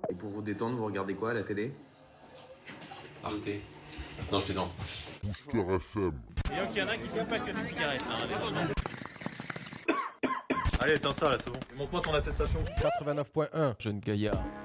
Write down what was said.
Et pour vous détendre, vous regardez quoi à la télé? Arte. Non, je plaisante. Booster FM. Et donc il y en a qui sont passionnés de cigarettes. Allez, éteins ça là, c'est bon. Montre-moi ton attestation. 89.1. Jeune gaillard.